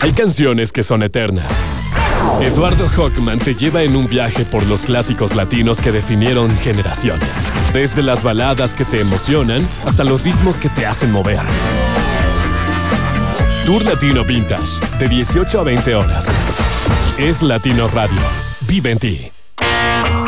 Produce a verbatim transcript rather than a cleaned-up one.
Hay canciones que son eternas. Eduardo Hockman te lleva en un viaje por los clásicos latinos que definieron generaciones. Desde las baladas que te emocionan hasta los ritmos que te hacen mover. Tour Latino Vintage, de dieciocho a veinte horas. Es Latino Radio. Vive en ti.